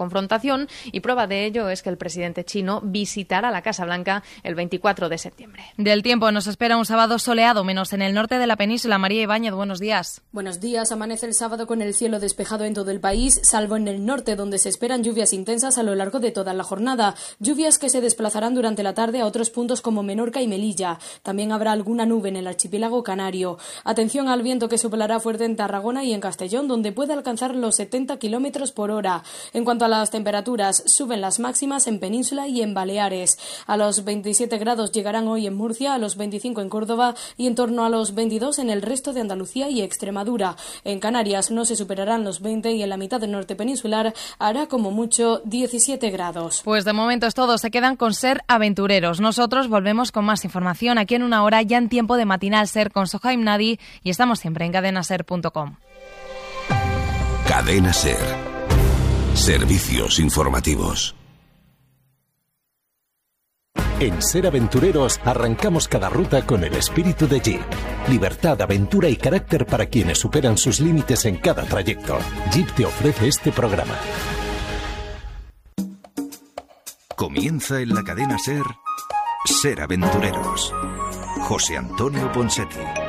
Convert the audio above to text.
confrontación, y prueba de ello es que el presidente chino visitará la Casa Blanca el 24 de septiembre. Del tiempo, nos espera un sábado soleado, menos en el norte de la península. María Ibáñez, buenos días. Buenos días. Amanece el sábado con el cielo despejado en todo el país, salvo en el norte, donde se esperan lluvias intensas a lo largo de toda la jornada. Lluvias que se desplazarán durante la tarde a otros puntos como Menorca y Melilla. También habrá alguna nube en el archipiélago canario. Atención al viento que soplará fuerte en Tarragona y en Castellón, donde puede alcanzar los 70 kilómetros por hora. En cuanto a las temperaturas, suben las máximas en Península y en Baleares. A los 27 grados llegarán hoy en Murcia, a los 25 en Córdoba y en torno a los 22 en el resto de Andalucía y Extremadura. En Canarias no se superarán los 20 y en la mitad del norte peninsular hará como mucho 17 grados. Pues de momento es todo, se quedan con Ser Aventureros. Nosotros volvemos con más información aquí en una hora, ya en tiempo de Matinal Ser con Sohaim Nadi, y estamos siempre en cadenaser.com. Cadena Ser. Servicios informativos. En Ser Aventureros arrancamos cada ruta con el espíritu de Jeep. Libertad, aventura y carácter para quienes superan sus límites en cada trayecto. Jeep te ofrece este programa. Comienza en la cadena Ser, Ser Aventureros. José Antonio Ponseti.